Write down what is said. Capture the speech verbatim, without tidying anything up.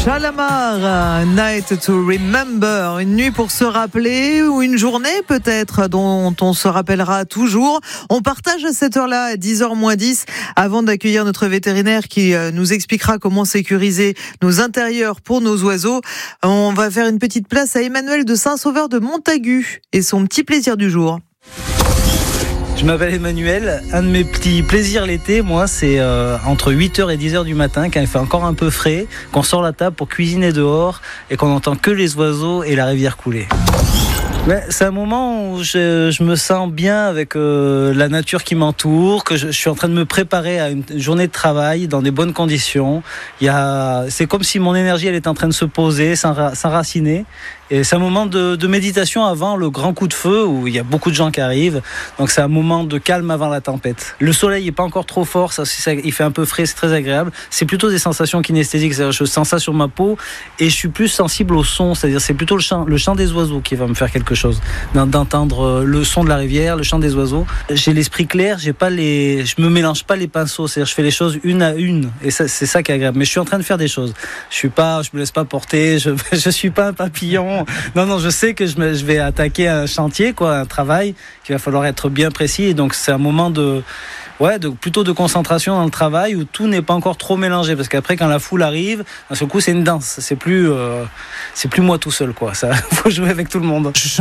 Shalamar, Night to Remember, une nuit pour se rappeler ou une journée peut-être dont on se rappellera toujours. On partage à cette heure-là, à dix heures moins dix, avant d'accueillir notre vétérinaire qui nous expliquera comment sécuriser nos intérieurs pour nos oiseaux. On va faire une petite place à Emmanuel de Saint-Sauveur de Montagu et son petit plaisir du jour. Je m'appelle Emmanuel. Un de mes petits plaisirs l'été, moi, c'est euh, entre huit heures et dix heures du matin, quand il fait encore un peu frais, qu'on sort la table pour cuisiner dehors et qu'on n'entend que les oiseaux et la rivière couler. Mais c'est un moment où je, je me sens bien avec euh, la nature qui m'entoure, que je, je suis en train de me préparer à une journée de travail dans des bonnes conditions. Il y a, c'est comme si mon énergie elle est en train de se poser, s'enraciner. Et c'est un moment de, de méditation avant le grand coup de feu où il y a beaucoup de gens qui arrivent. Donc c'est un moment de calme avant la tempête. Le soleil n'est pas encore trop fort, ça, ça, il fait un peu frais, c'est très agréable. C'est plutôt des sensations kinesthésiques, c'est-à-dire je sens ça sur ma peau et je suis plus sensible au son, c'est-à-dire c'est plutôt le chant, le chant des oiseaux qui va me faire quelque chose. D'entendre le son de la rivière, le chant des oiseaux. J'ai l'esprit clair, j'ai pas les, je me mélange pas les pinceaux, c'est-à-dire je fais les choses une à une et ça, c'est ça qui est agréable. Mais je suis en train de faire des choses. Je suis pas, je me laisse pas porter, je, je suis pas un papillon. Non, non, je sais que je, me, je vais attaquer un chantier, quoi, un travail, qu'il va falloir être bien précis. Et donc, c'est un moment de, ouais, de, plutôt de concentration dans le travail où tout n'est pas encore trop mélangé. Parce qu'après, quand la foule arrive, d'un seul coup, c'est une danse. C'est plus, euh, c'est plus moi tout seul, quoi. Ça, faut jouer avec tout le monde.